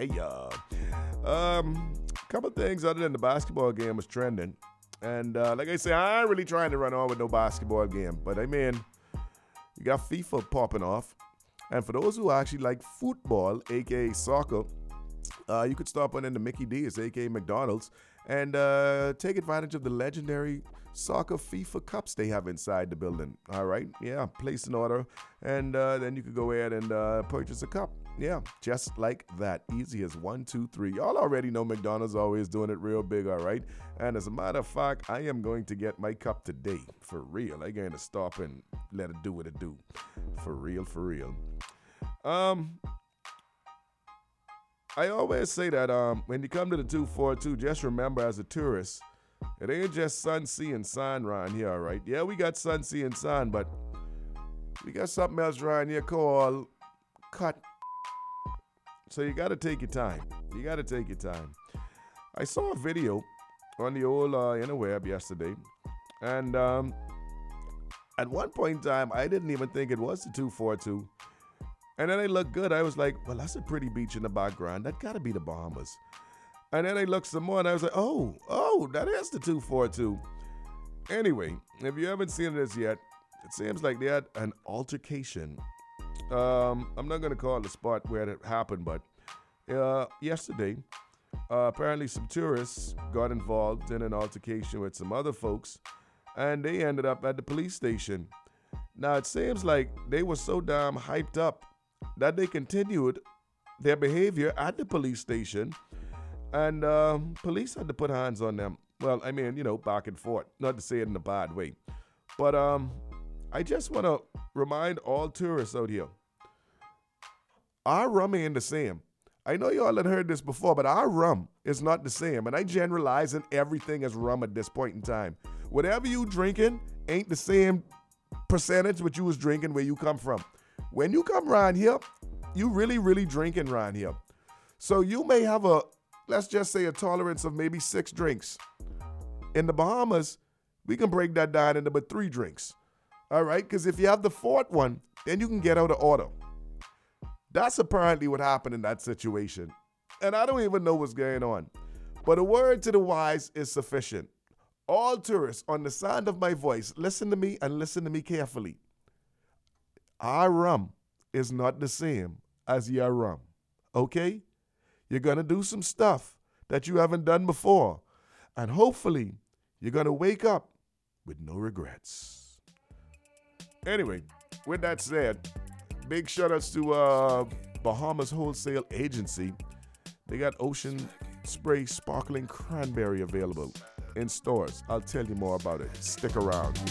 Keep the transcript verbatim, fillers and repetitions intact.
Yeah. Um, couple things other than the basketball game was trending. And uh, like I say, I ain't really trying to run on with no basketball game. But I mean, you got FIFA popping off. And for those who actually like football, a k a soccer, uh, you could stop on in the Mickey D's, a k a McDonald's, and uh, take advantage of the legendary soccer FIFA cups they have inside the building. All right? Yeah, place an order, and uh, then you could go ahead and uh, purchase a cup. Yeah, just like that. Easy as one, two, three. Y'all already know McDonald's always doing it real big, all right? And as a matter of fact, I am going to get my cup today. For real. I'm going to stop and let it do what it do. For real, for real. Um, I always say that um, when you come to the two forty-two, just remember as a tourist, it ain't just sun, sea, and sun around here, all right? Yeah, we got sun, sea, and sun, but we got something else around here called cut. So you got to take your time. You got to take your time. I saw a video on the old uh, interweb yesterday, and um, at one point in time, I didn't even think it was the two forty-two. And then I looked good. I was like, well, that's a pretty beach in the background. That got to be the Bahamas. And then I looked some more, and I was like, oh, oh, that is the two forty-two. Anyway, if you haven't seen this yet, it seems like they had an altercation. Um, I'm not going to call the spot where it happened, but uh, yesterday, uh, apparently some tourists got involved in an altercation with some other folks, and they ended up at the police station. Now, it seems like they were so damn hyped up that they continued their behavior at the police station, and um, police had to put hands on them. Well, I mean, you know, back and forth, not to say it in a bad way. But um, I just want to remind all tourists out here, our rum ain't the same. I know y'all had heard this before, but our rum is not the same. And I generalizing everything as rum at this point in time. Whatever you drinking ain't the same percentage what you was drinking where you come from. When you come around here, you really, really drinking around here. So you may have a, let's just say a tolerance of maybe six drinks. In the Bahamas, we can break that down into but three drinks. All right? Because if you have the fourth one, then you can get out of order. That's apparently what happened in that situation. And I don't even know what's going on. But a word to the wise is sufficient. All tourists, on the sound of my voice, listen to me and listen to me carefully. Our rum is not the same as your rum. Okay? You're going to do some stuff that you haven't done before. And hopefully, you're going to wake up with no regrets. Anyway, with that said, big shout-outs to uh, Bahamas Wholesale Agency. They got Ocean Spray Sparkling Cranberry available in stores. I'll tell you more about it. Stick around.